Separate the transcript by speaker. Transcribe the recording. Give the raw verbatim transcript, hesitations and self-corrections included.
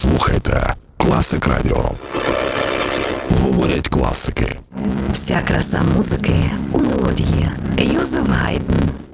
Speaker 1: Слухайте Класик Радіо. Говорять класики.
Speaker 2: Вся краса музики у мелодії. Йозеф Гайдн.